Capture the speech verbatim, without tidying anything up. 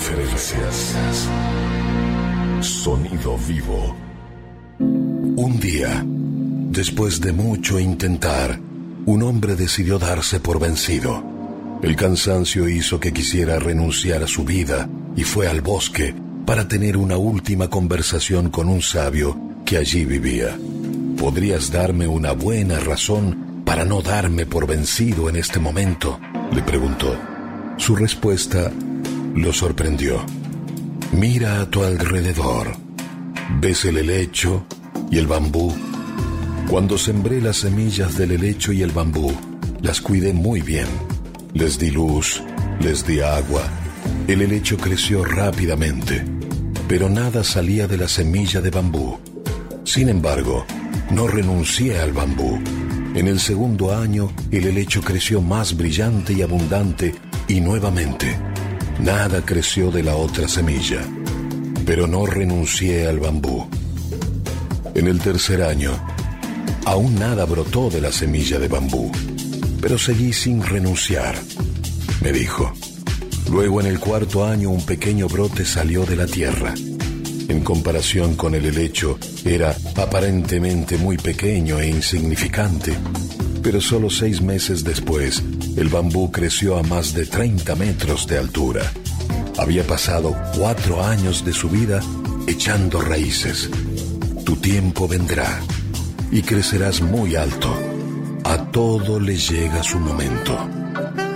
diferencias. Sonido vivo. Un día, después de mucho intentar, un hombre decidió darse por vencido. El cansancio hizo que quisiera renunciar a su vida y fue al bosque para tener una última conversación con un sabio que allí vivía. ¿Podrías darme una buena razón para no darme por vencido en este momento?, le preguntó. Su respuesta lo sorprendió. Mira a tu alrededor. ¿Ves el helecho y el bambú? Cuando sembré las semillas del helecho y el bambú, las cuidé muy bien. Les di luz, les di agua. El helecho creció rápidamente, pero nada salía de la semilla de bambú. Sin embargo, no renuncié al bambú. En el segundo año, el helecho creció más brillante y abundante, y nuevamente, nada creció de la otra semilla. Pero no renuncié al bambú. En el tercer año, aún nada brotó de la semilla de bambú, pero seguí sin renunciar, me dijo. Luego, en el cuarto año, un pequeño brote salió de la tierra. En comparación con el helecho, era aparentemente muy pequeño e insignificante, pero solo seis meses después, el bambú creció a más de treinta metros de altura. Había pasado cuatro años de su vida echando raíces. Tu tiempo vendrá y crecerás muy alto. A todo le llega su momento.